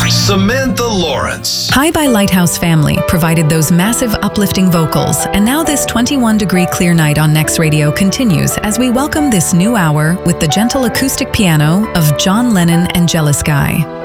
Samantha Lawrence. High by Lighthouse Family provided those massive uplifting vocals, and now this 21-degree clear night on Next Radio continues as we welcome this new hour with the gentle acoustic piano of John Lennon and Jealous Guy.